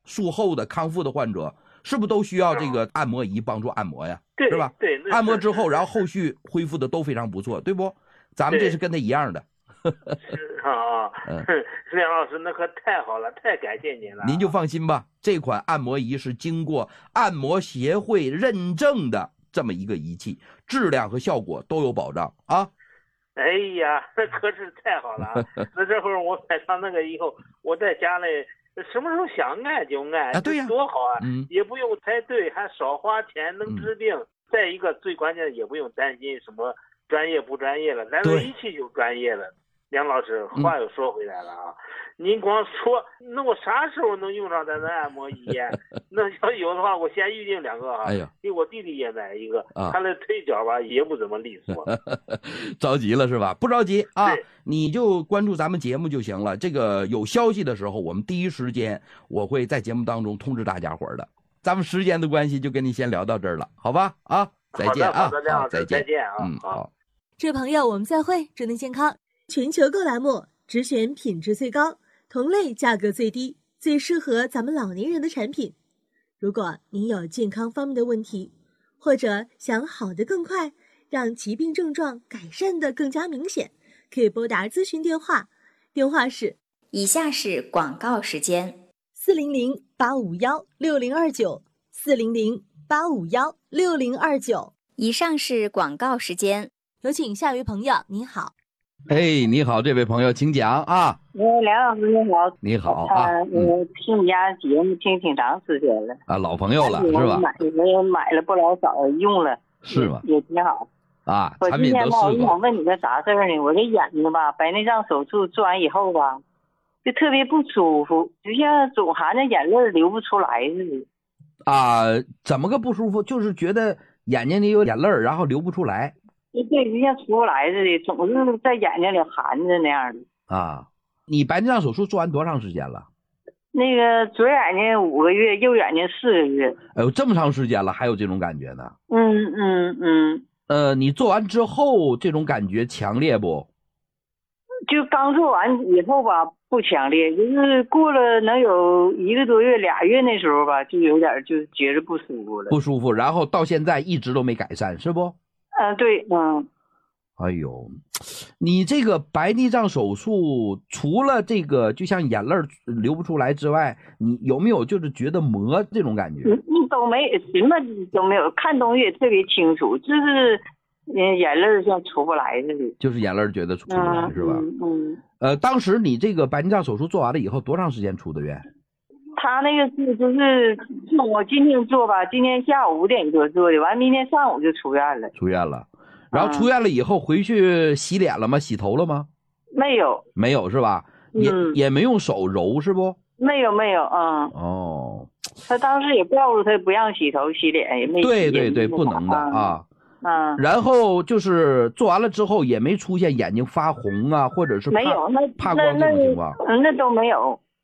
术后的康复的患者，是不是都需要这个按摩仪帮助按摩呀？ 对， 是吧？ 对， 按摩之后，然后后续恢复的都非常不错，对不？咱们这是跟他一样的。 是啊，梁老师，那可太好了，太感谢您了。 您就放心吧，这款按摩仪是经过按摩协会认证的这么一个仪器，质量和效果都有保障啊。 哎呀，那可是太好了啊！那这会儿我买上那个以后，我在家里什么时候想按就按， 啊，对呀， 多好啊！也不用排队，还少花钱，能治病。再一个，最关键的也不用担心什么专业不专业了，咱这仪器就专业了。梁老师，话又说回来了啊，您光说，那我啥时候能用上咱的按摩仪呀？那要有的话，我先预定2个啊，给我弟弟也买一个，他的腿脚吧也不怎么利索。 着急了是吧？不着急啊，你就关注咱们节目就行了。这个有消息的时候，我们第一时间我会在节目当中通知大家伙的。咱们时间的关系，就跟你先聊到这儿了，好吧？啊，再见啊， 好，再见啊， 好。 这位朋友，我们再会，祝您健康。全球购栏目只选品质最高、同类价格最低、最适合咱们老年人的产品。如果您有健康方面的问题，或者想好得更快，让疾病症状改善得更加明显，可以拨打咨询电话，电话是以下是广告时间 ：400-851-6029，400-851-6029。 以上是广告时间， 有请下一位朋友，你好。 哎，你好，这位朋友，请讲啊。 梁老师你好。 你好啊。 我听你家节目听挺长时间了啊，老朋友了是吧？ 我买了不老少，用了是吗？ 也挺好啊。 我产品都试过。 我想问你个啥事儿呢？我这眼睛吧，白内障手术做完以后吧，就特别不舒服，就像总含着眼泪流不出来似的。 啊，怎么个不舒服？就是觉得眼睛里有眼泪，然后流不出来。 对，就像出不来似的，总是在眼睛里含着那样的。 啊，你白内障手术做完多长时间了？ 那个左眼睛5个月，右眼睛4个月。 哎呦，这么长时间了，还有这种感觉呢？你做完之后这种感觉强烈不？ 就刚做完以后吧，不强烈，就是过了能有1个多月、2月那时候吧，就有点就觉着不舒服了。 不舒服，然后到现在一直都没改善，是不？ 对， 哎呦，你这个白内障手术除了这个就像眼泪流不出来之外，你有没有就是觉得磨这种感觉？ 都没，什么都没有，看东西也特别清楚，就是眼泪像出不来似的。 就是眼泪觉得出不来是吧？当时你这个白内障手术做完了以后多长时间出的院？ 他那个是就是我今天做吧，今天下午5点多做的，完明天上午就出院了。 出院了，然后出院了以后回去洗脸了吗？洗头了吗？ 没有， 没有是吧？也没用手揉是不？ 没有， 哦， 他当时也告诉他不让洗头洗脸，也没洗。 对，不能的啊。然后就是做完了之后也没出现眼睛发红啊，或者是没有， 怕光这种情况。 那都没有。